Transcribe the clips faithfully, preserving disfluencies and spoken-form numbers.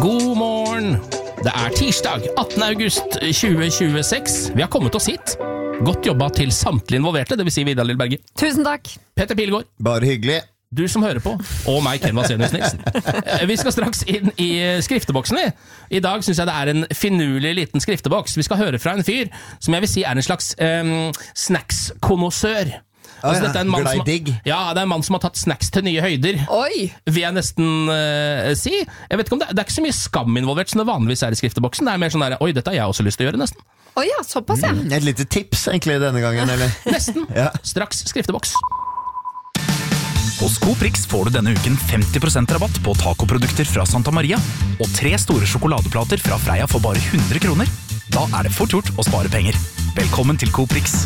God morgen! Det er tirsdag, attende august tjue tjueseks. Vi har kommet oss hit. Godt jobba til samtlige involverte, det vil si Vidar Lillberge. Tusen takk. Petter Pilgaard. Bare hyggelig. Du som hører på, og meg, Ken Vasenius Nilsen. Vi skal straks inn i skrifteboksene. I dag synes jeg det er en finurlig liten skrifteboks. Vi skal høre fra en fyr som jeg vil si er en slags um, snacks-konnoissør. Altså, ah, ja. Dette er en mann som, ja, det er en mann som har tatt snacks til nye høyder. Oi! Vil jeg nesten uh, si. Jeg vet ikke om det, det er ikke så mye skam involvert som det vanligvis er i skrifteboksen. Det er mer sånn der, oi, dette har jeg også lyst til å gjøre nesten. Oi, ja, såpass, ja. Mm, et lite tips egentlig denne gangen, eller? Nesten. Ja. Straks skrifteboks. Hos Coprix får du denne uken femti prosent rabatt på tacoprodukter fra Santa Maria og tre store sjokoladeplater fra Freia for bare hundre kroner. Da er det fort gjort å spare penger. Velkommen til Coprix.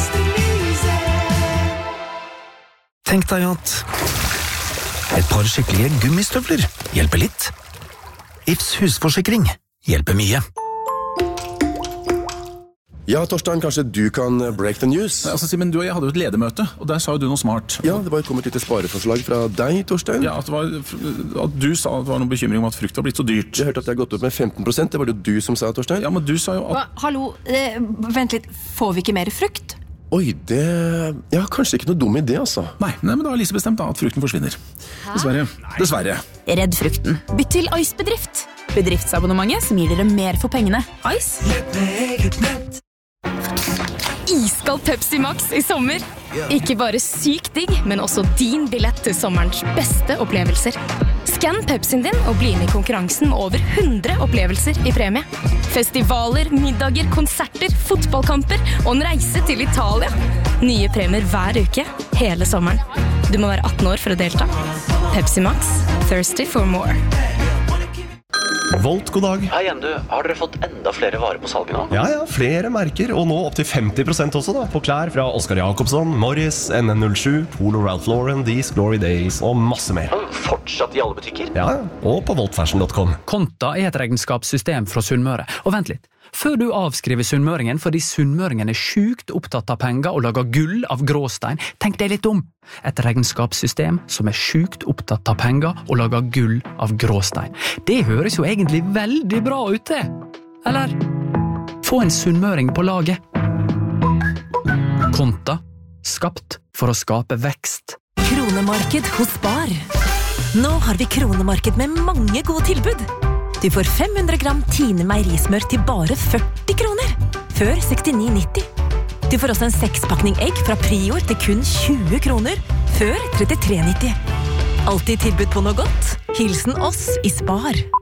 Tenk deg at et par skikkelige gummistøvler hjelper litt. Ifs husforsikring hjelper mye. Ja, Torstein, kanskje du kan break the news? Altså, Simen, du og jeg hadde jo et ledermøte, og der sa jo du noe smart. Ja, det var kommet et lite spareforslag fra deg, Torstein. Ja, at, det var, at du sa at det var noen bekymring om at frukt var blitt så dyrt. Jeg hørte at det har gått opp med femten prosent, det var det du som sa, Torstein. Ja, men du sa jo at... Hva? Hallo, eh, vent litt, får vi ikke mer frukt? Oi, det... Ja, kanskje ikke noe dum idé, altså. Nei, nei men da har Lise bestemt da, at frukten forsvinner. Hæ? Dessverre. Dessverre. Redd frukten. Bytt til Ice Bedrift. Bedriftsabonnementet som gir dere mer for pengene. Ice? Lett med eget nett. Iskald Pepsi Max i sommer. Ikke bare sykt digg, men også din billett til sommerens beste opplevelser. Skann Pepsien din og bli med i konkurransen med over hundre opplevelser i premie. Festivaler, middager, konserter, fotballkamper og en reise til Italia. Nye premier hver uke, hele sommeren. Du må være atten år for å delta. Pepsi Max, thirsty for more. Volt, god dag. Hei igjen, du. Har dere fått enda flere varer på salget nå? Ja, ja, flere merker, og nå opp til femti prosent også da, på klær fra Oscar Jacobsson, Morris, N N null sju, Polo Ralph Lauren, These Glory Days og masse mer. Fortsatt i alle butikker? Ja, og på voltfashion punktum com. Konta er et regnskapssystem fra Sunnmøre. Og vent litt. Før du avskriver sunnmøringen fordi sunnmøringen er sjukt opptatt av penger og lager gull av gråstein, tenk deg litt om. Et regnskapssystem som er sjukt opptatt av penger og lager gull av gråstein. Det høres jo egentlig veldig bra ut, det. Eller? Få en sunnmøring på laget. Konta. Skapt for å skape vekst. Kronemarked hos Spar. Nå har vi kronemarked med mange gode tilbud. Du får fem hundre gram Tine meierismør til bare førti kroner, før sekstini nitti. Du får også en sekspakning egg fra Prior til kun tjue kroner, før trettitre nitti. Alltid tilbud på noe godt. Hilsen oss i Spar.